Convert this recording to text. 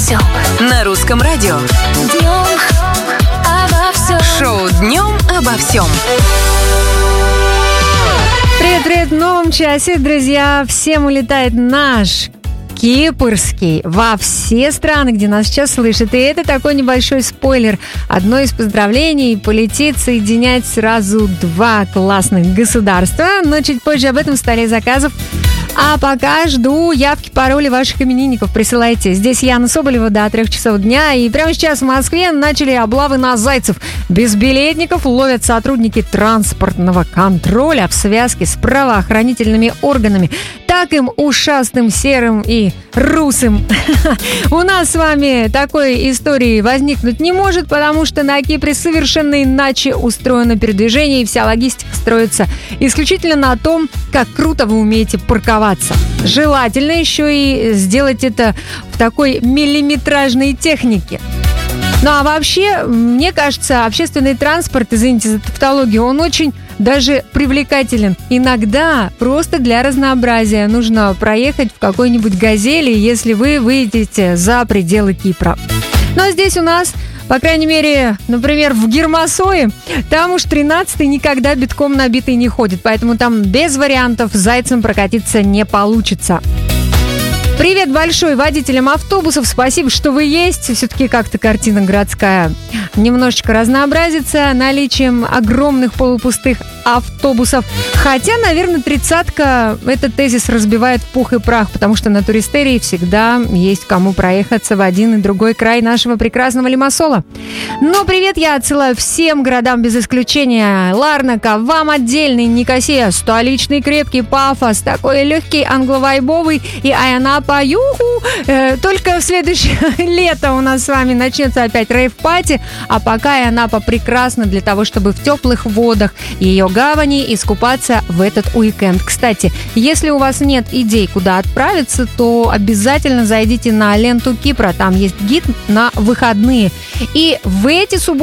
всем. На русском радио. Днем обо всем. Шоу «Днем обо всем». Привет-привет! В новом часе, друзья, всем улетает наш кипрский во все страны, где нас сейчас слышат. И это такой небольшой спойлер. Одно из поздравлений полетит соединять сразу два классных государства. Но чуть позже об этом в столе заказов. А пока жду явки, пароли ваших именинников. Присылайте. Здесь Яна Соболева до 3 часов дня. И прямо сейчас в Москве начали облавы на зайцев. Безбилетников ловят сотрудники транспортного контроля в связке с правоохранительными органами. Так им ушастым, серым и русым. У нас с вами такой истории возникнуть не может, потому что на Кипре совершенно иначе устроено передвижение, и вся логистика строится исключительно на том, как круто вы умеете парковаться. Желательно еще и сделать это в такой миллиметражной технике. Ну а вообще, мне кажется, общественный транспорт, извините за тавтологию, он очень даже привлекателен. Иногда просто для разнообразия нужно проехать в какой-нибудь «Газели», если вы выйдете за пределы Кипра. Но здесь у нас, по крайней мере, например, в Гермосое, там уж 13-й никогда битком набитый не ходит, поэтому там без вариантов зайцем прокатиться не получится. Привет большой водителям автобусов, спасибо, что вы есть. Все-таки как-то картина городская немножечко разнообразится наличием огромных полупустых автобусов. Хотя, наверное, 30-ка этот тезис разбивает в пух и прах, потому что на туристерии всегда есть кому проехаться в один и другой край нашего прекрасного Лимассола. Но привет я отсылаю всем городам без исключения. Ларнака, вам отдельный, Никосия, столичный крепкий Пафос, такой легкий англовайбовый, и Айанапа, юху. Только в следующее лето у нас с вами начнется опять рейв-пати, а пока Айанапа прекрасна для того, чтобы в теплых водах ее гавани искупаться в этот уикенд. Кстати, если у вас нет идей, куда отправиться, то обязательно зайдите на ленту Кипра, там есть гид на выходные. И в эти субботы